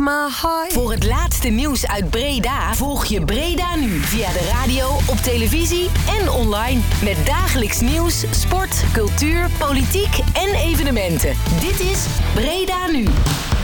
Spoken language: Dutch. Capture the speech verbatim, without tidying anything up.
my heart. Voor het laatste nieuws uit Breda volg je Breda Nu via de radio, op televisie en online. Met dagelijks nieuws, sport, cultuur, politiek en evenementen. Dit is Breda Nu.